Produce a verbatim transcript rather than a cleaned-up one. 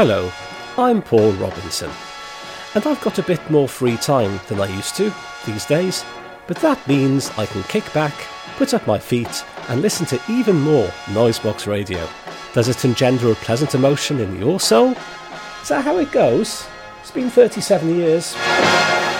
Hello, I'm Paul Robinson, and I've got a bit more free time than I used to these days, but that means I can kick back, put up my feet, and listen to even more Noisebox Radio. Does it engender a pleasant emotion in your soul? Is that how it goes? It's been thirty-seven years.